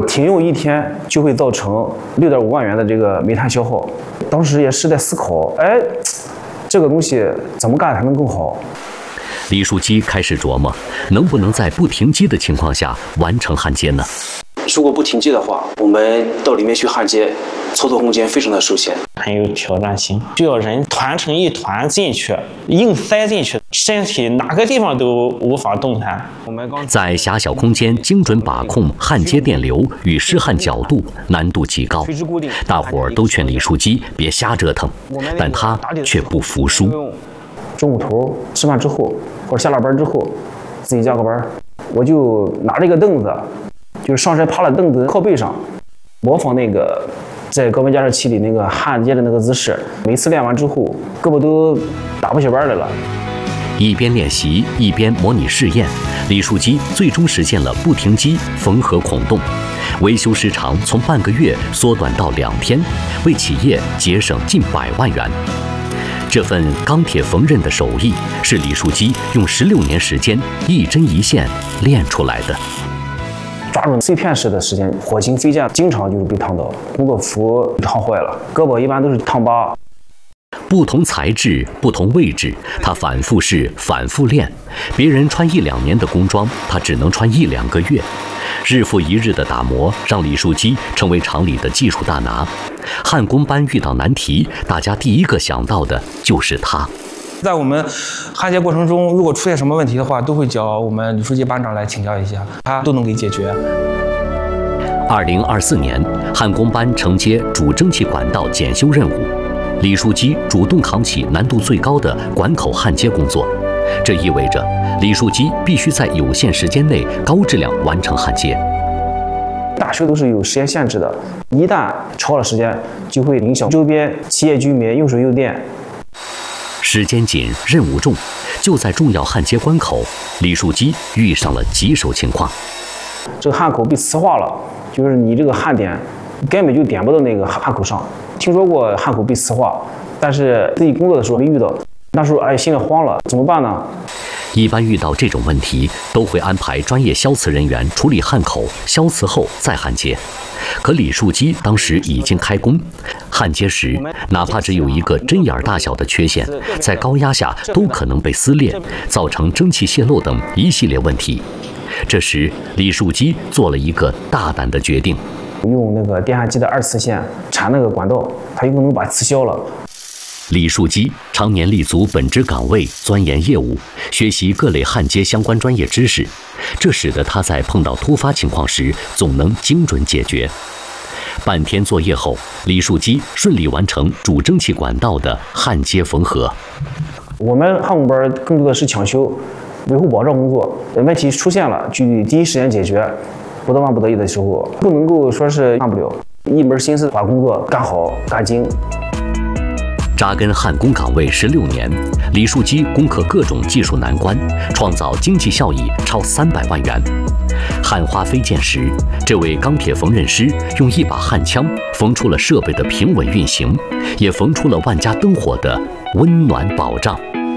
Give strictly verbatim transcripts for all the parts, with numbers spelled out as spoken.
停用一天就会造成六点五万元的这个煤炭消耗。当时也是在思考，哎，这个东西怎么干才能更好？ 李书基开始琢磨，能不能在不停机的情况下完成焊接呢？ 如果不停机的话，我们到里面去焊接，操作空间非常的受限， 很有挑战性，就要人团成一团进去，硬塞进去，身体哪个地方都无法动弹。我们刚在狭小空间精准把控焊接电流与湿焊角度，难度极高。大伙儿都劝李书基别瞎折腾，但他却不服输。 中午头吃饭之后，或者下了班之后，自己加个班，我就拿着一个凳子，就是上身趴在凳子靠背上，模仿那个在高温加热器里那个焊接的那个姿势。每次练完之后，胳膊都打不起弯来了。 一边练习一边模拟试验，李书基最终实现了不停机缝合孔洞，维修时长从半个月缩短到两天，为企业节省近百万元。这份钢铁缝纫的手艺是李书基用十六年时间一针一线练出来的。 抓住碎片式的时间，火星飞溅经常就是被烫到，工作服烫坏了，胳膊一般都是烫疤。 不同材质、不同位置，他反复试、反复练。别人穿一两年的工装，他只能穿一两个月。日复一日的打磨，让李书基成为厂里的技术大拿。焊工班遇到难题，大家第一个想到的就是他。 在我们焊接过程中，如果出现什么问题的话，都会叫我们李书记班长来请教一下，他都能给解决。 二零二四年，焊工班承接主蒸汽管道检修任务，李书基主动扛起难度最高的管口焊接工作。这意味着李书基必须在有限时间内高质量完成焊接。 大修都是有时间限制的，一旦超了时间，就会影响周边企业居民用水用电。 时间紧，任务重，就在重要焊接关口，李书基遇上了棘手情况。 这个焊口被磁化了，就是你这个焊点根本就点不到那个焊口上。听说过焊口被磁化，但是自己工作的时候没遇到。那时候哎，心里慌了，怎么办呢？ 一般遇到这种问题，都会安排专业消磁人员处理焊口，消磁后再焊接。可李书基当时已经开工，焊接时哪怕只有一个针眼大小的缺陷，在高压下都可能被撕裂，造成蒸汽泄漏等一系列问题。这时，李书基做了一个大胆的决定， 用那个电焊机的二次线缠那个管道，它有可能把磁消了。 李书基常年立足本职岗位，钻研业务，学习各类焊接相关专业知识，这使得他在碰到突发情况时总能精准解决。半天作业后，李书基顺利完成主蒸汽管道的焊接缝合。 我们焊工班更多的是抢修、维护保障工作，问题出现了就第一时间解决，不到万不得已的时候，不能够说是干不了，一门心思把工作干好干精。 扎根焊工岗位十六年，李书基攻克各种技术难关，创造经济效益超三百万元。焊花飞溅时，这位钢铁缝纫师用一把焊枪缝出了设备的平稳运行，也缝出了万家灯火的温暖保障。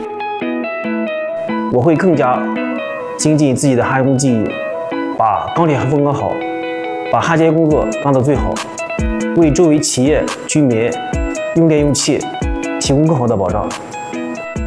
我会更加精进自己的焊工技艺，把钢铁缝合好，把焊接工作干到最好，为周围企业居民用电用气提供更好的保障。